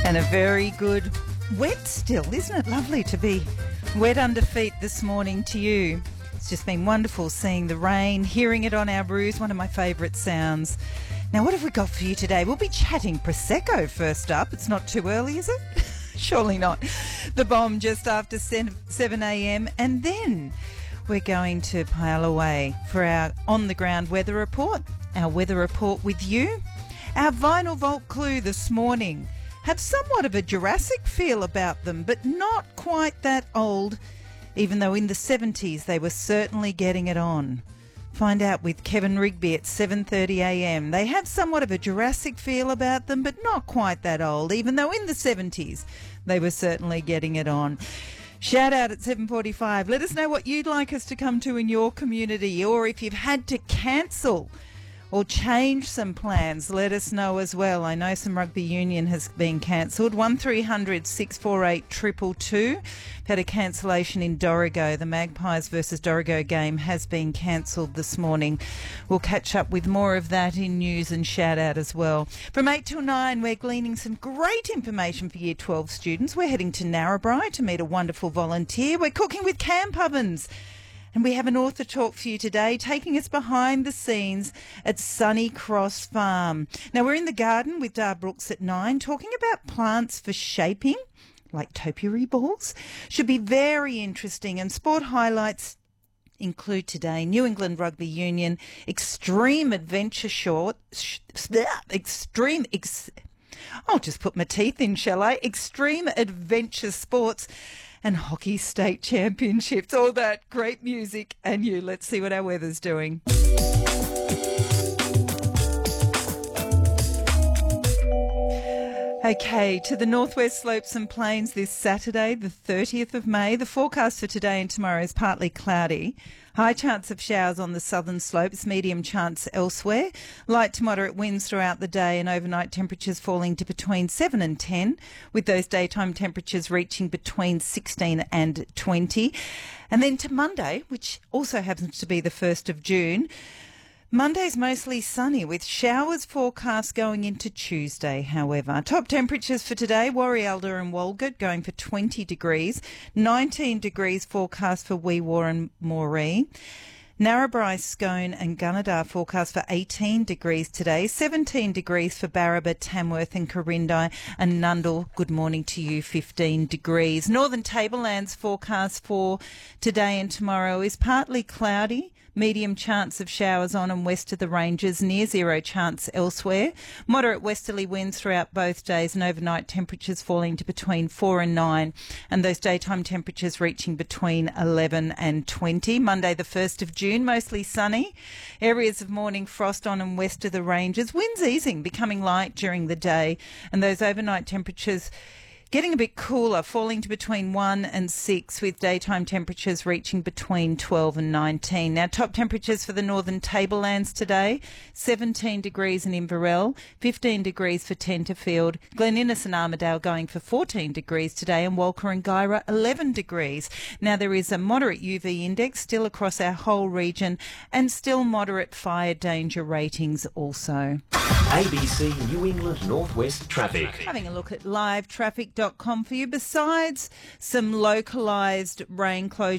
And a very good wet still. Isn't it lovely to be wet under feet this morning to you? It's just been wonderful seeing the rain, hearing it on our roofs, one of my favourite sounds. Now, what have we got for you today? We'll be chatting Prosecco first up. It's not too early, is it? Surely not. The bomb just after 7 a.m. And then we're going to pile away for our on-the-ground weather report. Our weather report with you. Our vinyl vault clue this morning have somewhat of a Jurassic feel about them, but not quite that old, even though in the 70s they were certainly getting it on. Find out with Kevin Rigby at 7:30 a.m. They have somewhat of a Jurassic feel about them, but not quite that old, even though in the 70s they were certainly getting it on. Shout out at 7:45. Let us know what you'd like us to come to in your community, or if you've had to cancel or change some plans, let us know as well. I know some rugby union has been cancelled. 1300 648 222. Had a cancellation in Dorrigo. The Magpies versus Dorrigo game has been cancelled this morning. We'll catch up with more of that in news and shout out as well. From 8 till 9, we're gleaning some great information for Year 12 students. We're heading to Narrabri to meet a wonderful volunteer. We're cooking with camp ovens. And we have an author talk for you today, taking us behind the scenes at Sunny Cross Farm. Now, we're in the garden with Dar Brooks at 9, talking about plants for shaping, like topiary balls. Should be very interesting. And sport highlights include today New England Rugby Union, Extreme Adventure I'll just put my teeth in, shall I? Extreme Adventure Sports and Hockey State Championships. All that great music and you. Let's see what our weather's doing. Okay, to the northwest slopes and plains this Saturday, the 30th of May. The forecast for today and tomorrow is partly cloudy. High chance of showers on the southern slopes, medium chance elsewhere. Light to moderate winds throughout the day and overnight temperatures falling to between 7 and 10, with those daytime temperatures reaching between 16 and 20. And then to Monday, which also happens to be the 1st of June, Monday's mostly sunny with showers forecast going into Tuesday, however. Top temperatures for today, Warialda and Walgett going for 20 degrees, 19 degrees forecast for Wee Waa and Moree. Narrabri, Scone and Gunnedah forecast for 18 degrees today, 17 degrees for Barraba, Tamworth and Corindi, and Nundle, good morning to you, 15 degrees. Northern Tablelands forecast for today and tomorrow is partly cloudy, medium chance of showers on and west of the ranges, near zero chance elsewhere. Moderate westerly winds throughout both days and overnight temperatures falling to between 4 and 9 and those daytime temperatures reaching between 11 and 20. Monday the 1st of June, mostly sunny. Areas of morning frost on and west of the ranges. Winds easing, becoming light during the day and those overnight temperatures getting a bit cooler, falling to between 1 and 6, with daytime temperatures reaching between 12 and 19. Now, top temperatures for the northern tablelands today, 17 degrees in Inverell, 15 degrees for Tenterfield, Glen Innes and Armidale going for 14 degrees today, and Walker and Guyra 11 degrees. Now, there is a moderate UV index still across our whole region and still moderate fire danger ratings also. ABC New England Northwest Traffic. Having a look at livetraffic.com for you. Besides some localised rain closures